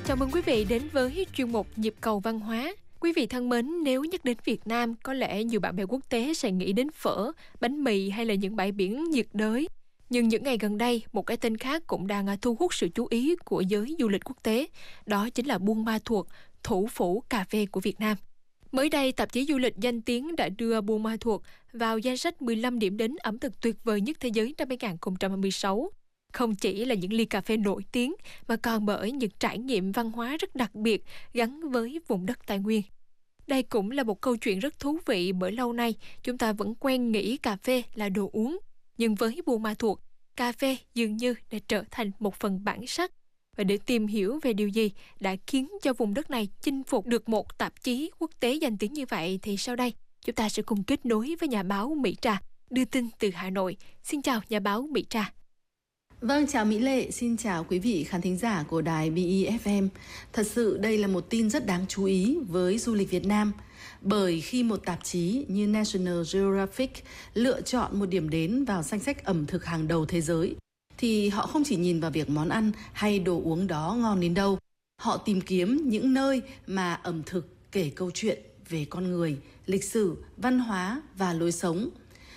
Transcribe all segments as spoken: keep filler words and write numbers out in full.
Chào mừng quý vị đến với chuyên mục Nhịp cầu văn hóa. Quý vị thân mến, nếu nhắc đến Việt Nam, có lẽ nhiều bạn bè quốc tế sẽ nghĩ đến phở, bánh mì hay là những bãi biển nhiệt đới. Nhưng những ngày gần đây, một cái tên khác cũng đang thu hút sự chú ý của giới du lịch quốc tế. Đó chính là Buôn Ma Thuột, thủ phủ cà phê của Việt Nam. Mới đây, tạp chí du lịch danh tiếng đã đưa Buôn Ma Thuột vào danh sách mười lăm điểm đến ẩm thực tuyệt vời nhất thế giới năm hai không hai sáu. Không chỉ là những ly cà phê nổi tiếng, mà còn bởi những trải nghiệm văn hóa rất đặc biệt gắn với vùng đất Tây Nguyên. Đây cũng là một câu chuyện rất thú vị bởi lâu nay chúng ta vẫn quen nghĩ cà phê là đồ uống. Nhưng với Buôn Ma Thuột, cà phê dường như đã trở thành một phần bản sắc. Và để tìm hiểu về điều gì đã khiến cho vùng đất này chinh phục được một tạp chí quốc tế danh tiếng như vậy, thì sau đây chúng ta sẽ cùng kết nối với nhà báo Mỹ Trà, đưa tin từ Hà Nội. Xin chào nhà báo Mỹ Trà. Vâng, chào Mỹ Lệ, xin chào quý vị khán thính giả của đài bê e ép em. Thật sự đây là một tin rất đáng chú ý với du lịch Việt Nam, bởi khi một tạp chí như National Geographic lựa chọn một điểm đến vào danh sách ẩm thực hàng đầu thế giới, thì họ không chỉ nhìn vào việc món ăn hay đồ uống đó ngon đến đâu. Họ tìm kiếm những nơi mà ẩm thực kể câu chuyện về con người, lịch sử, văn hóa và lối sống.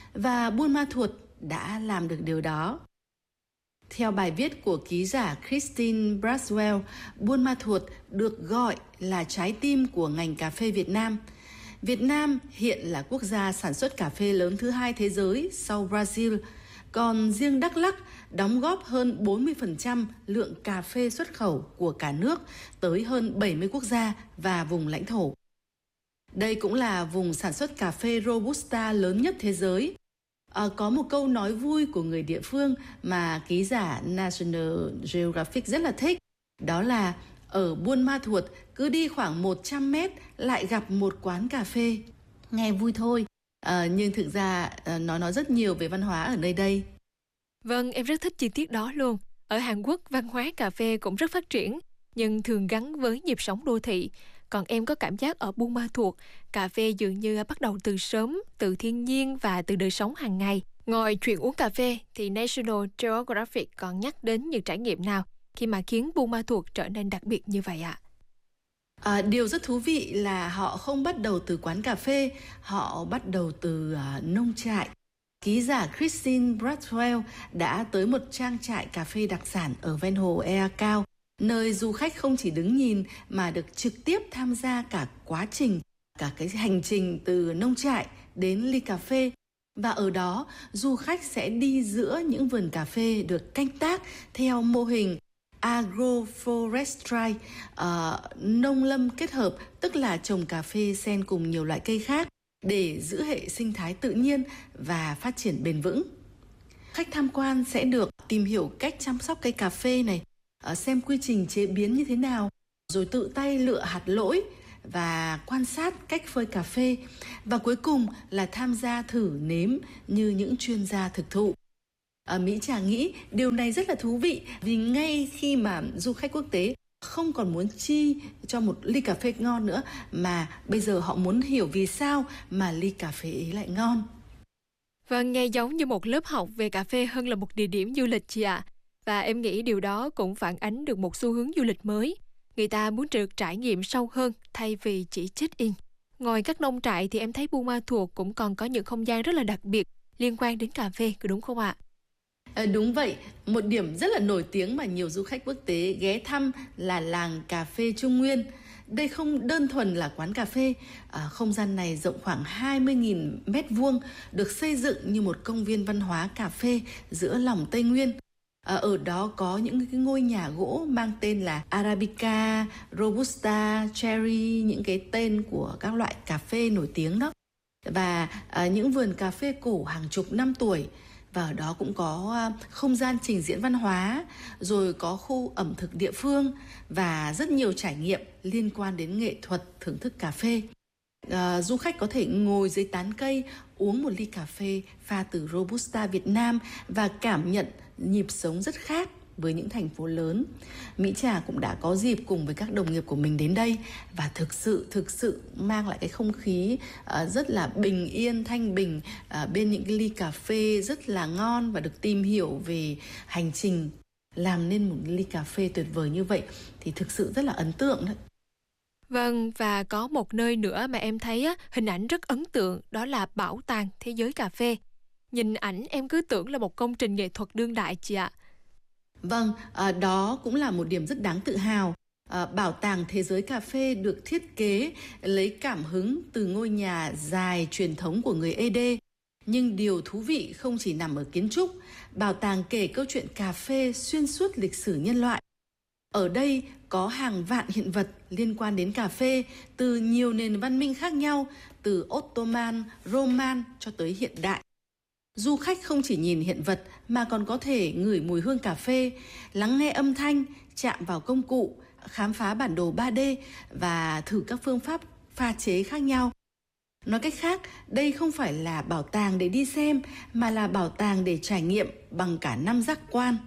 Và Buôn Ma Thuột đã làm được điều đó. Theo bài viết của ký giả Christine Braswell, Buôn Ma Thuột được gọi là trái tim của ngành cà phê Việt Nam. Việt Nam hiện là quốc gia sản xuất cà phê lớn thứ hai thế giới sau Brazil, còn riêng Đắk Lắk đóng góp hơn bốn mươi phần trăm lượng cà phê xuất khẩu của cả nước tới hơn bảy mươi quốc gia và vùng lãnh thổ. Đây cũng là vùng sản xuất cà phê Robusta lớn nhất thế giới. À, có một câu nói vui của người địa phương mà ký giả National Geographic rất là thích. Đó là ở Buôn Ma Thuột cứ đi khoảng một trăm mét lại gặp một quán cà phê. Nghe vui thôi, à, nhưng thực ra à, nó nói rất nhiều về văn hóa ở nơi đây. Vâng, em rất thích chi tiết đó luôn. Ở Hàn Quốc, văn hóa cà phê cũng rất phát triển, nhưng thường gắn với nhịp sống đô thị. Còn em có cảm giác ở Buôn Ma Thuột, cà phê dường như bắt đầu từ sớm, từ thiên nhiên và từ đời sống hàng ngày. Ngoài chuyện uống cà phê, thì National Geographic còn nhắc đến những trải nghiệm nào khi mà khiến Buôn Ma Thuột trở nên đặc biệt như vậy ạ? À, điều rất thú vị là họ không bắt đầu từ quán cà phê, họ bắt đầu từ uh, nông trại. Ký giả Christine Braswell đã tới một trang trại cà phê đặc sản ở ven hồ Ea Cao, nơi du khách không chỉ đứng nhìn mà được trực tiếp tham gia cả quá trình, cả cái hành trình từ nông trại đến ly cà phê. Và ở đó, du khách sẽ đi giữa những vườn cà phê được canh tác theo mô hình agroforestry, uh, nông lâm kết hợp, tức là trồng cà phê xen cùng nhiều loại cây khác để giữ hệ sinh thái tự nhiên và phát triển bền vững. Khách tham quan sẽ được tìm hiểu cách chăm sóc cây cà phê này, xem quy trình chế biến như thế nào, rồi tự tay lựa hạt lỗi và quan sát cách phơi cà phê, và cuối cùng là tham gia thử nếm như những chuyên gia thực thụ. À, Mỹ Trà nghĩ điều này rất là thú vị, vì ngay khi mà du khách quốc tế không còn muốn chi cho một ly cà phê ngon nữa, mà bây giờ họ muốn hiểu vì sao mà ly cà phê ấy lại ngon. Vâng, nghe giống như một lớp học về cà phê hơn là một địa điểm du lịch chị ạ. Và em nghĩ điều đó cũng phản ánh được một xu hướng du lịch mới. Người ta muốn được trải nghiệm sâu hơn thay vì chỉ check-in. Ngoài các nông trại thì em thấy Buôn Ma Thuột cũng còn có những không gian rất là đặc biệt liên quan đến cà phê, có đúng không ạ? À, đúng vậy, một điểm rất là nổi tiếng mà nhiều du khách quốc tế ghé thăm là làng cà phê Trung Nguyên. Đây không đơn thuần là quán cà phê, à, không gian này rộng khoảng hai mươi nghìn mét vuông, được xây dựng như một công viên văn hóa cà phê giữa lòng Tây Nguyên. À, ở đó có những cái ngôi nhà gỗ mang tên là Arabica, Robusta, Cherry, những cái tên của các loại cà phê nổi tiếng đó. Và à, những vườn cà phê cổ hàng chục năm tuổi. Và ở đó cũng có không gian trình diễn văn hóa, rồi có khu ẩm thực địa phương và rất nhiều trải nghiệm liên quan đến nghệ thuật thưởng thức cà phê. À, du khách có thể ngồi dưới tán cây, uống một ly cà phê pha từ Robusta Việt Nam và cảm nhận nhịp sống rất khác với những thành phố lớn. Mỹ Trà cũng đã có dịp cùng với các đồng nghiệp của mình đến đây và thực sự thực sự mang lại cái không khí uh, rất là bình yên, thanh bình uh, bên những cái ly cà phê rất là ngon, và được tìm hiểu về hành trình làm nên một ly cà phê tuyệt vời như vậy thì thực sự rất là ấn tượng đấy. Vâng, và có một nơi nữa mà em thấy á, hình ảnh rất ấn tượng, đó là Bảo tàng Thế giới Cà phê. Nhìn ảnh em cứ tưởng là một công trình nghệ thuật đương đại chị ạ. Vâng, à, đó cũng là một điểm rất đáng tự hào. À, Bảo tàng Thế giới Cà phê được thiết kế lấy cảm hứng từ ngôi nhà dài truyền thống của người Ê Đê. Nhưng điều thú vị không chỉ nằm ở kiến trúc, bảo tàng kể câu chuyện cà phê xuyên suốt lịch sử nhân loại. Ở đây có hàng vạn hiện vật liên quan đến cà phê từ nhiều nền văn minh khác nhau, từ Ottoman, Roman cho tới hiện đại. Du khách không chỉ nhìn hiện vật mà còn có thể ngửi mùi hương cà phê, lắng nghe âm thanh, chạm vào công cụ, khám phá bản đồ ba D và thử các phương pháp pha chế khác nhau. Nói cách khác, đây không phải là bảo tàng để đi xem mà là bảo tàng để trải nghiệm bằng cả năm giác quan.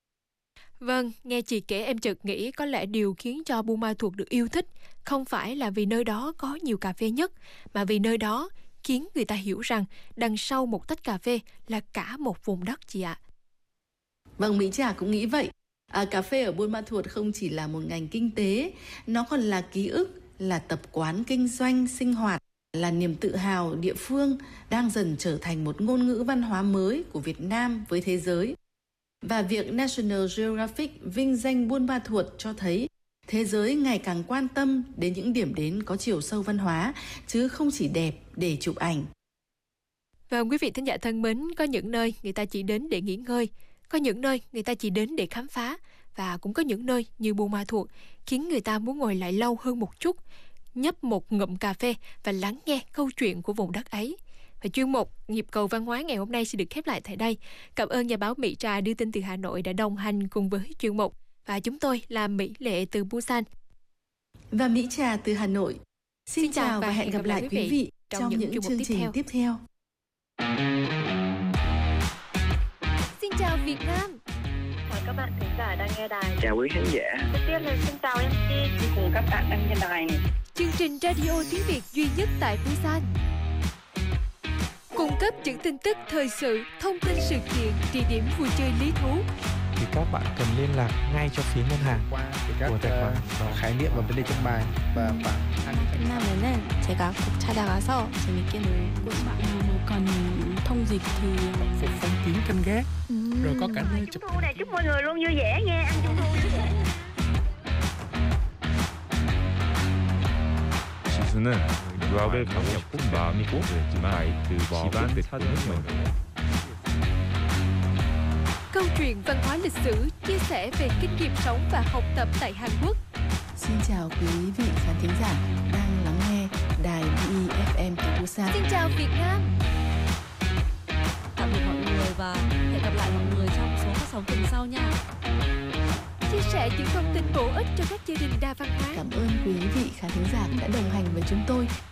Vâng, nghe chị kể em chợt nghĩ có lẽ điều khiến cho Buôn Ma Thuột được yêu thích không phải là vì nơi đó có nhiều cà phê nhất, mà vì nơi đó khiến người ta hiểu rằng đằng sau một tách cà phê là cả một vùng đất chị ạ. Vâng, Mỹ Trà cũng nghĩ vậy. À, cà phê ở Buôn Ma Thuột không chỉ là một ngành kinh tế, nó còn là ký ức, là tập quán kinh doanh, sinh hoạt, là niềm tự hào địa phương đang dần trở thành một ngôn ngữ văn hóa mới của Việt Nam với thế giới. Và việc National Geographic vinh danh Buôn Ma Thuột cho thấy thế giới ngày càng quan tâm đến những điểm đến có chiều sâu văn hóa, chứ không chỉ đẹp để chụp ảnh. Và quý vị thính giả thân mến, có những nơi người ta chỉ đến để nghỉ ngơi, có những nơi người ta chỉ đến để khám phá, và cũng có những nơi như Buôn Ma Thuột khiến người ta muốn ngồi lại lâu hơn một chút, nhấp một ngụm cà phê và lắng nghe câu chuyện của vùng đất ấy. Và chuyên mục Nhịp cầu văn hóa ngày hôm nay sẽ được khép lại tại đây. Cảm ơn nhà báo Mỹ Trà đưa tin từ Hà Nội đã đồng hành cùng với chuyên mục. Và chúng tôi là Mỹ Lệ từ Busan và Mỹ Trà từ Hà Nội. Xin, Xin chào, chào và hẹn gặp, gặp lại quý vị trong, trong những, những chương trình tiếp theo. Xin chào Việt Nam. Chào các bạn thính giả đang nghe đài. Chào quý khán giả. Đầu tiên là xin chào em xê cùng các bạn đang nghe đài. Chương trình radio tiếng Việt duy nhất tại Busan, cung cấp những tin tức thời sự, thông tin sự kiện, địa điểm vui chơi lý thú. Thì các bạn cần liên lạc ngay cho phía ngân hàng qua của tài khoản uh, khái niệm và vấn đề trong bài và khoảng 끝나면은 제가 꼭 찾아가서 재밌게 놀고 싶어요. Mà cần thông dịch thì phục phong kiến canh gác, uhm. rồi có cả nơi chụp thu này, chúc mọi người luôn vui vẻ nha, ăn trung thu vui vẻ. 지수는 유학을 가고 싶은 마음이 꼭 있지만 그 집안 사정은 뭐예요? Câu chuyện văn hóa lịch sử, chia sẻ về kinh nghiệm sống và học tập tại Hàn Quốc. Xin chào quý vị khán thính giả đang lắng nghe đài bê i ép em từ Busan. Xin chào Việt Nam. Tạm biệt mọi người và hẹn gặp lại mọi người trong số phát sóng tuần sau nha. Chia sẻ những thông tin bổ ích cho các gia đình đa văn hóa. Cảm ơn quý vị khán thính giả đã đồng hành với chúng tôi